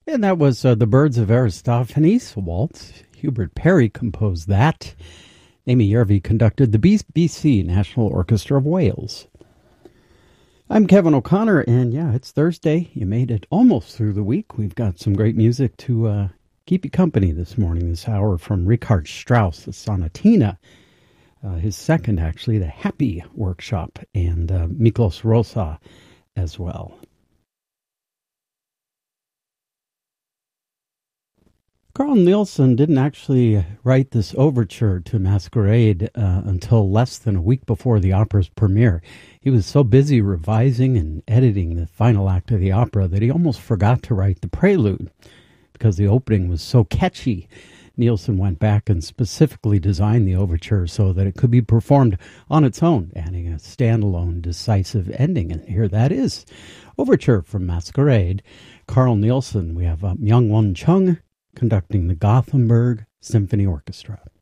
And that was The Birds of Aristophanes, a waltz. Hubert Parry composed that. Amy Yervey conducted the BBC National Orchestra of Wales. I'm Kevin O'Connor, and yeah, it's Thursday. You made it almost through the week. We've got some great music to keep you company this morning, this hour, from Richard Strauss, the Sonatina, his second, actually, the Happy Workshop, and Miklos Rosa as well. Carl Nielsen didn't actually write this overture to Masquerade until less than a week before the opera's premiere. He was so busy revising and editing the final act of the opera that he almost forgot to write the prelude. Because the opening was so catchy, Nielsen went back and specifically designed the overture so that it could be performed on its own, adding a standalone decisive ending. And here that is. Overture from Masquerade. Carl Nielsen. We have Myung-Whun Chung conducting the Gothenburg Symphony Orchestra.